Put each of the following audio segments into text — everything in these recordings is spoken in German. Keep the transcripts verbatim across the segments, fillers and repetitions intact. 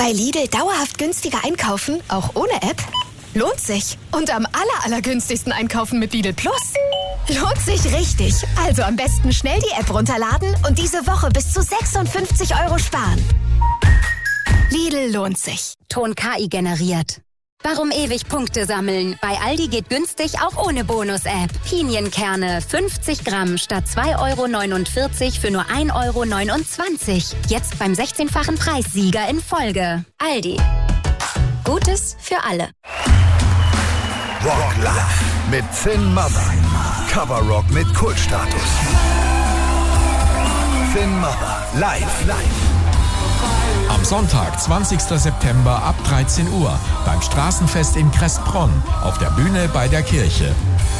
Bei Lidl dauerhaft günstiger einkaufen, auch ohne App? Lohnt sich. Und am aller, allergünstigsten einkaufen mit Lidl Plus? Lohnt sich richtig. Also am besten schnell die App runterladen und diese Woche bis zu sechsundfünfzig Euro sparen. Lidl lohnt sich. Ton K I generiert. Warum ewig Punkte sammeln? Bei Aldi geht günstig auch ohne Bonus-App. Pinienkerne fünfzig Gramm statt zwei Euro neunundvierzig für nur ein Euro neunundzwanzig. Jetzt beim sechzehnfachen Preissieger in Folge. Aldi. Gutes für alle. Rock Live mit Finn Mother. Cover Rock mit Kultstatus. Finn Mother. Live. Live. Am Sonntag, zwanzigster September ab dreizehn Uhr beim Straßenfest in Kressbronn auf der Bühne bei der Kirche.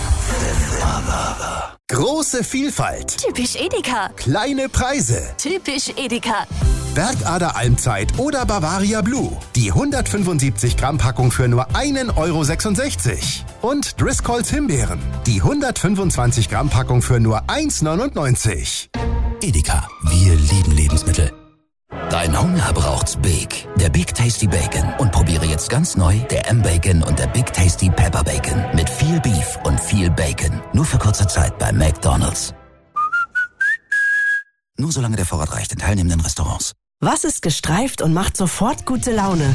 Große Vielfalt. Typisch Edeka. Kleine Preise. Typisch Edeka. Bergader Almzeit oder Bavaria Blue. Die hundertfünfundsiebzig Gramm Packung für nur einen Euro sechsundsechzig. Und Driscolls Himbeeren. Die hundertfünfundzwanzig Gramm Packung für nur eins neunundneunzig. Edeka. Wir lieben Lebensmittel. Dein Hunger braucht's Big. Der Big Tasty Bacon. Und probiere jetzt ganz neu der M-Bacon und der Big Tasty Pepper Bacon. Mit viel Beef und viel Bacon. Nur für kurze Zeit bei McDonald's. Nur solange der Vorrat reicht in teilnehmenden Restaurants. Was ist gestreift und macht sofort gute Laune?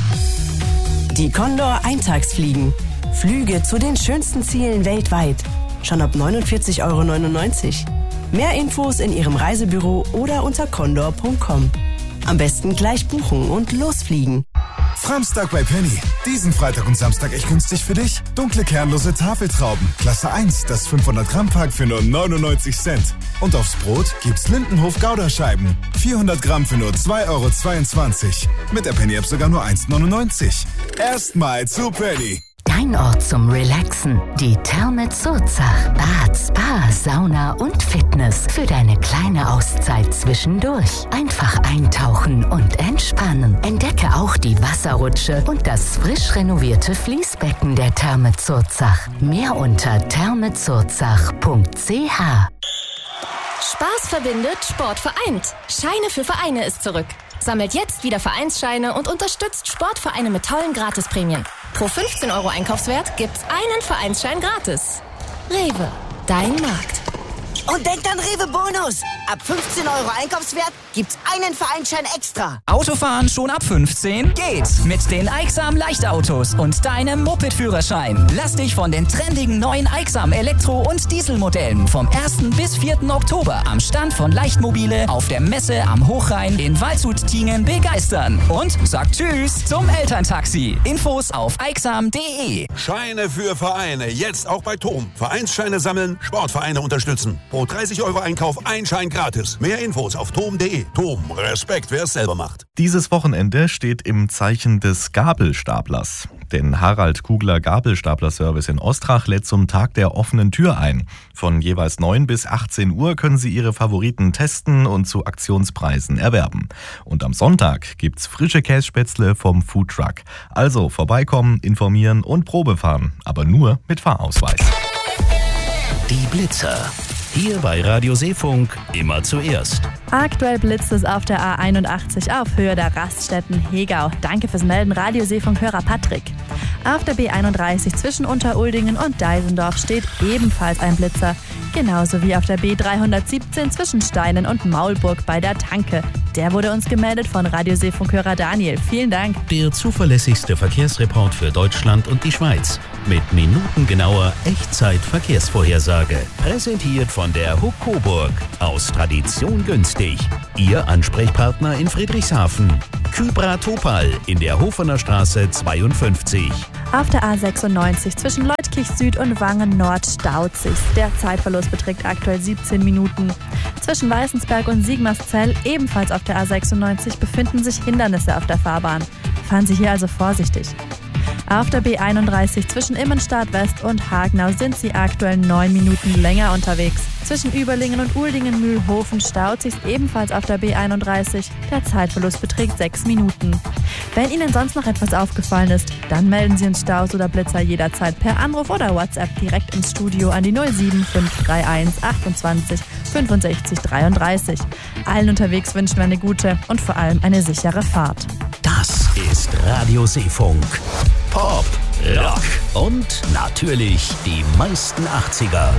Die Condor Eintagsfliegen. Flüge zu den schönsten Zielen weltweit. Schon ab neunundvierzig Euro neunundneunzig. Mehr Infos in Ihrem Reisebüro oder unter condor punkt com. Am besten gleich buchen und losfliegen. Framstag bei Penny. Diesen Freitag und Samstag echt günstig für dich. Dunkle kernlose Tafeltrauben. Klasse eins, das fünfhundert Gramm Pack für nur neunundneunzig Cent. Und aufs Brot gibt's Lindenhof Gouda-Scheiben. vierhundert Gramm für nur zwei Euro zweiundzwanzig. Mit der Penny-App sogar nur eins neunundneunzig. Erstmal zu Penny. Dein Ort zum Relaxen. Die Therme Zurzach. Bad, Spa, Sauna und Fitness. Für deine kleine Auszeit zwischendurch. Einfach eintauchen und entspannen. Entdecke auch die Wasserrutsche und das frisch renovierte Fließbecken der Therme Zurzach. Mehr unter thermezurzach punkt c h. Spaß verbindet, Sport vereint. Scheine für Vereine ist zurück. Sammelt jetzt wieder Vereinsscheine und unterstützt Sportvereine mit tollen Gratisprämien. Pro fünfzehn Euro Einkaufswert gibt's einen Vereinsschein gratis. Rewe, dein Markt. Und denkt an Rewe Bonus. Ab fünfzehn Euro Einkaufswert gibt's einen Vereinsschein extra. Autofahren schon ab fünfzehn? Geht! Mit den Aixam Leichtautos und deinem Moped-Führerschein. Lass dich von den trendigen neuen Aixam Elektro- und Dieselmodellen vom ersten bis vierten Oktober am Stand von Leichtmobile auf der Messe am Hochrhein in Waldshut-Tiengen begeistern. Und sag Tschüss zum Elterntaxi. Infos auf aixam punkt de. Scheine für Vereine. Jetzt auch bei Tom. Vereinsscheine sammeln, Sportvereine unterstützen. Pro dreißig Euro Einkauf ein Schein gratis. Mehr Infos auf tom punkt de. Tom, Respekt, wer es selber macht. Dieses Wochenende steht im Zeichen des Gabelstaplers. Denn Harald Kugler Gabelstapler-Service in Ostrach lädt zum Tag der offenen Tür ein. Von jeweils neun bis achtzehn Uhr können Sie Ihre Favoriten testen und zu Aktionspreisen erwerben. Und am Sonntag gibt's frische Kässpätzle vom Foodtruck. Also vorbeikommen, informieren und Probe fahren. Aber nur mit Fahrausweis. Die Blitzer. Hier bei Radio Seefunk immer zuerst. Aktuell blitzt es auf der A einundachtzig auf Höhe der Raststätten Hegau. Danke fürs Melden, Radio Seefunk-Hörer Patrick. Auf der B einunddreißig zwischen Unteruldingen und Deisendorf steht ebenfalls ein Blitzer. Genauso wie auf der B dreihundertsiebzehn zwischen Steinen und Maulburg bei der Tanke. Der wurde uns gemeldet von Radio Seefunk-Hörer Daniel. Vielen Dank. Der zuverlässigste Verkehrsreport für Deutschland und die Schweiz. Mit minutengenauer Echtzeit-Verkehrsvorhersage. Präsentiert von der Huck Coburg. Aus Tradition günstig. Ihr Ansprechpartner in Friedrichshafen. Kybra Topal in der Hofener Straße zweiundfünfzig. Auf der A sechsundneunzig zwischen Leutkirch Süd und Wangen Nord staut sich. Der Zeitverlust beträgt aktuell siebzehn Minuten. Zwischen Weißensberg und Sigmarszell, ebenfalls auf der A sechsundneunzig, befinden sich Hindernisse auf der Fahrbahn. Fahren Sie hier also vorsichtig. Auf der B einunddreißig zwischen Immenstadt West und Hagenau sind Sie aktuell neun Minuten länger unterwegs. Zwischen Überlingen und Uldingen-Mühlhofen staut sich ebenfalls auf der B einunddreißig. Der Zeitverlust beträgt sechs Minuten. Wenn Ihnen sonst noch etwas aufgefallen ist, dann melden Sie uns Staus oder Blitzer jederzeit per Anruf oder WhatsApp direkt ins Studio an die null sieben fünf drei eins achtundzwanzig fünfundsechzig dreiunddreißig. Allen unterwegs wünschen wir eine gute und vor allem eine sichere Fahrt. Das ist Radio Seefunk. Pop, Rock und natürlich die meisten achtziger.